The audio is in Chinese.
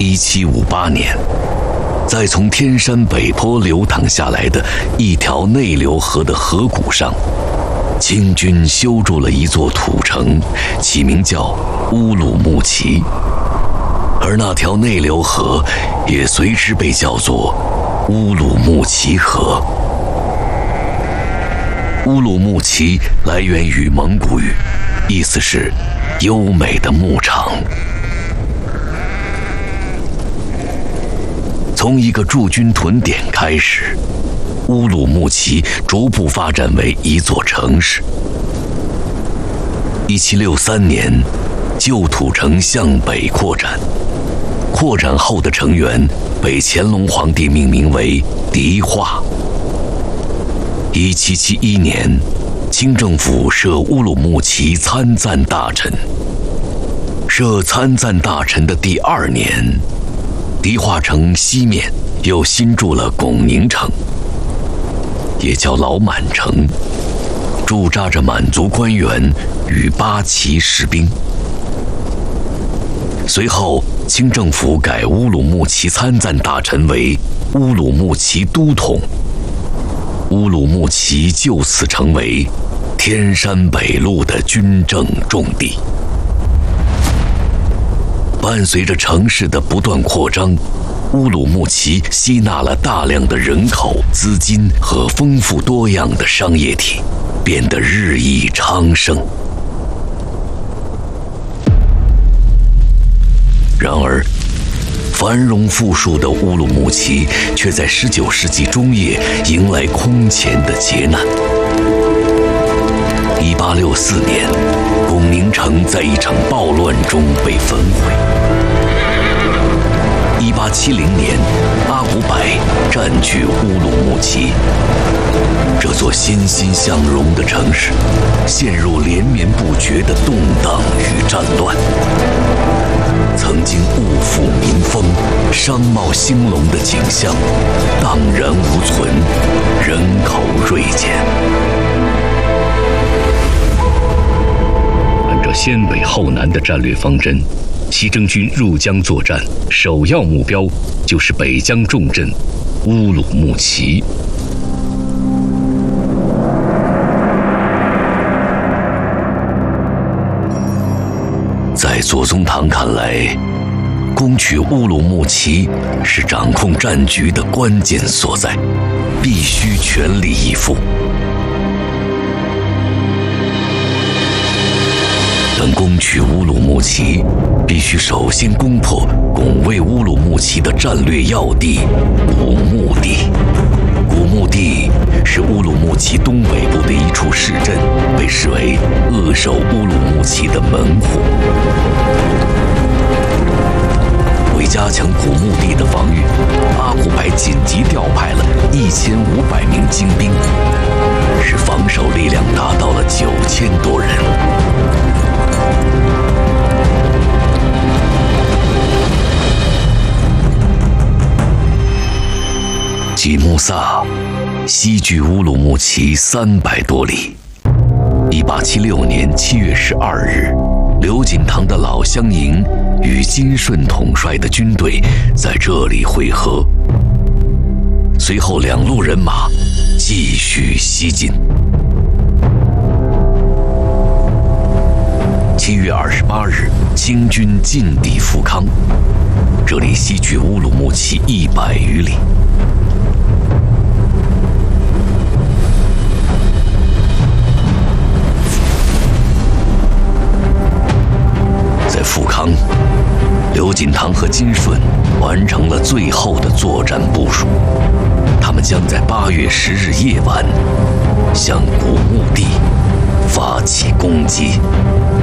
1758年，在从天山北坡流淌下来的一条内流河的河谷上，清军修筑了一座土城，起名叫乌鲁木齐，而那条内流河也随之被叫做乌鲁木齐河。乌鲁木齐来源于蒙古语，意思是优美的牧场。从一个驻军屯点开始，乌鲁木齐逐步发展为一座城市。1763年，旧土城向北扩展，扩展后的城垣被乾隆皇帝命名为迪化。1771年，清政府设乌鲁木齐参赞大臣。设参赞大臣的第2年，迪化城西面又新筑了拱宁城，也叫老满城，驻扎着满族官员与八旗士兵。随后，清政府改乌鲁木齐参赞大臣为乌鲁木齐都统，乌鲁木齐就此成为天山北路的军政重地。伴随着城市的不断扩张，乌鲁木齐吸纳了大量的人口、资金和丰富多样的商业体，变得日益昌盛。然而，繁荣富庶的乌鲁木齐却在19世纪中叶迎来空前的劫难。1864年，拱宁城在一场暴乱中被焚毁。1870年，阿古柏占据乌鲁木齐，这座欣欣向荣的城市陷入连绵不绝的动荡与战乱。曾经物阜民丰、商贸兴隆的景象荡然无存，人口锐减。 按照先北后南的战略方针，西征军入疆作战，首要目标就是北疆重镇乌鲁木齐。 在左宗棠看来，攻取乌鲁木齐是掌控战局的关键所在，必须全力以赴。但攻取乌鲁木齐，必须首先攻破拱卫乌鲁木齐的战略要地古墓地。古墓地是乌鲁木齐东北部的一处市镇，被视为扼守乌鲁木齐的门户。为加强古墓地的防御，阿古柏紧急调派了1500名精兵，使防守力量达到了9000多人。吉木萨西距乌鲁木齐300多里。1876年7月12日，刘锦堂的老乡营与金顺统帅的军队在这里会合。随后两路人马继续西进。7月28日，清军进抵富康，这里西距乌鲁木齐100余里。在富康，刘锦堂和金顺完成了最后的作战部署，他们将在8月10日夜晚向古墓地发起攻击。